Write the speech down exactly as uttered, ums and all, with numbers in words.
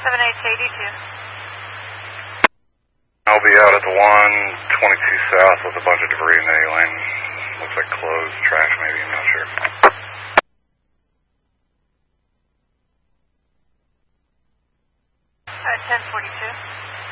seven H eighty-two. I'll be out at the one twenty-two south with a bunch of debris in the A lane. Looks like clothes, trash maybe, I'm not sure. Uh, ten forty-two.